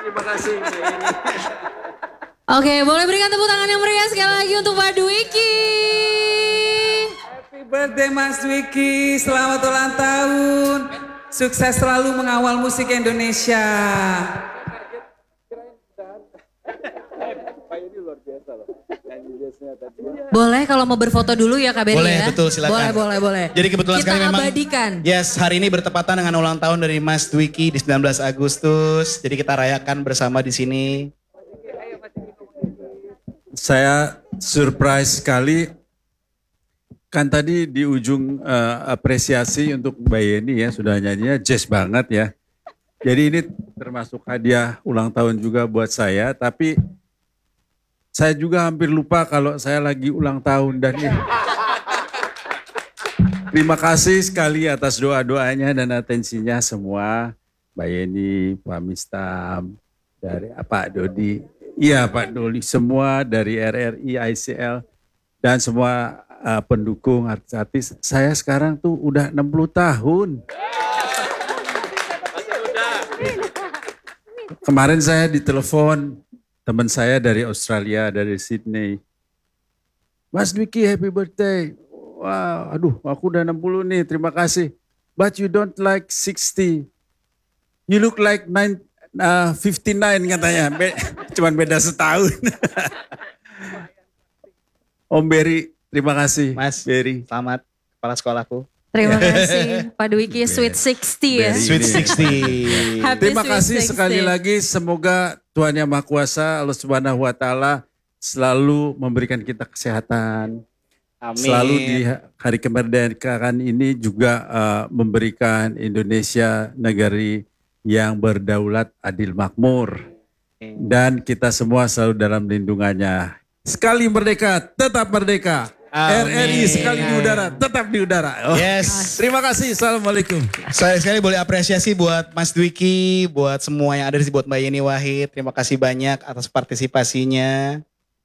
Terima kasih. Oke, boleh berikan tepuk tangan yang meriah sekali lagi untuk Pak Dwiki. Happy birthday Mas Dwiki, selamat ulang tahun. Sukses selalu mengawal musik Indonesia. Boleh kalau mau berfoto dulu ya Kak Beri Boleh, ya? betul, silakan. Boleh. Jadi kebetulan sekali memang. Kita abadikan. Yes, hari ini bertepatan dengan ulang tahun dari Mas Dwiki di 19 Agustus. Jadi kita rayakan bersama di sini. Saya surprise sekali. Kan tadi di ujung apresiasi untuk Mbak Yeni ya, sudah nyanyinya jazz banget ya. Jadi ini termasuk hadiah ulang tahun juga buat saya, tapi saya juga hampir lupa kalau saya lagi ulang tahun dan ini. Terima kasih sekali atas doa-doanya dan atensinya semua. Mbak Yeni, Pak Mistam, dari Pak Dodi, iya Pak Doli, semua dari RRI, ICL, dan semua pendukung artis-artis. Saya sekarang tuh udah 60 tahun. Kemarin saya ditelepon teman saya dari Australia, dari Sydney. Mas Dwiki, happy birthday. Wah, aduh, aku udah 60 nih, terima kasih. But you don't like 60. You look like 59 katanya. Cuman beda setahun. Om Berry, terima kasih. Mas Berry, selamat kepala sekolahku. Terima kasih Pak Dwiki, Sweet 60 ya. Sweet 60. Happy terima Sweet kasih 60. sekali lagi. Semoga Tuhan Yang Maha Kuasa, Allah Subhanahu wa Ta'ala selalu memberikan kita kesehatan. Amin. Selalu di hari kemerdekaan ini juga memberikan Indonesia negeri yang berdaulat, adil, makmur. Dan kita semua selalu dalam lindungannya. Sekali merdeka, tetap merdeka. Amin. RRI sekali di udara, tetap di udara. Oh. Yes. Terima kasih, Assalamualaikum. Saya sekali boleh apresiasi buat Mas Dwiki, buat semua yang ada di sini, buat Mbak Yeni Wahid. Terima kasih banyak atas partisipasinya.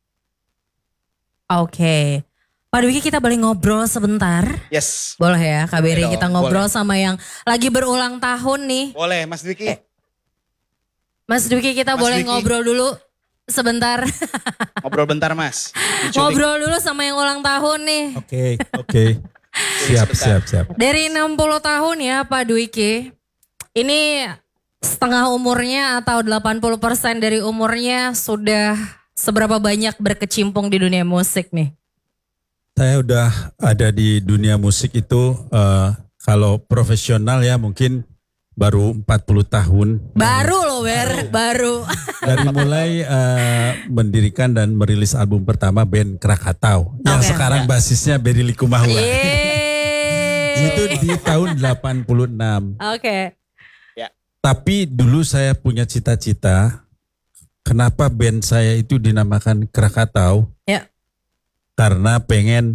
Oke. Pak Dwiki kita boleh ngobrol sebentar? Yes. Boleh ya Kak Beri, Boleh kita dong, ngobrol boleh. sama yang lagi berulang tahun nih. Boleh Mas Dwiki. Mas Dwiki kita Mas boleh Dwiki. ngobrol dulu sebentar. Ngobrol bentar Mas. Diculik. Ngobrol dulu sama yang ulang tahun nih. Oke. Siap. Dari 60 tahun ya Pak Dwiki. Ini setengah umurnya atau 80% dari umurnya sudah seberapa banyak berkecimpung di dunia musik nih? Saya udah ada di dunia musik itu kalau profesional ya mungkin baru 40 tahun. Baru loh baru. Dari mulai mendirikan dan merilis album pertama band Krakatau. Yang sekarang basisnya Berry Likumahua. Itu di tahun 86. Oke. Tapi dulu saya punya cita-cita. Kenapa band saya itu dinamakan Krakatau? Ya. Karena pengen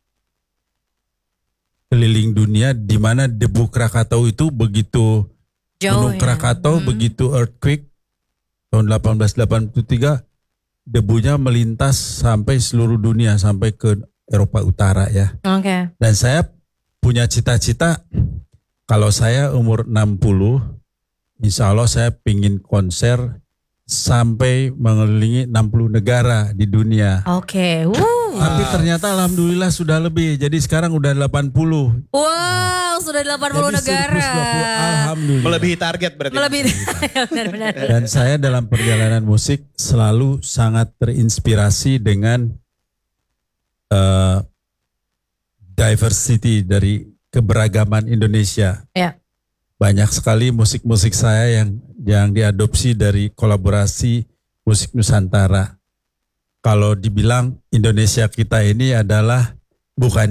keliling dunia di mana debu Krakatau itu begitu Gunung Krakatau begitu earthquake tahun 1883 debunya melintas sampai seluruh dunia sampai ke Eropa Utara ya. Oke. Dan saya punya cita-cita kalau saya umur 60 insya Allah saya pingin konser sampai mengelilingi 60 negara di dunia. Oke. Tapi ternyata alhamdulillah sudah lebih. Jadi sekarang udah 80. Wow, sudah 80 Jadi negara. 20, alhamdulillah. Melebihi target berarti. Benar-benar. Dan saya dalam perjalanan musik selalu sangat terinspirasi dengan diversity dari keberagaman Indonesia. Ya. Banyak sekali musik-musik saya yang diadopsi dari kolaborasi musik Nusantara. Kalau dibilang Indonesia kita ini adalah bukan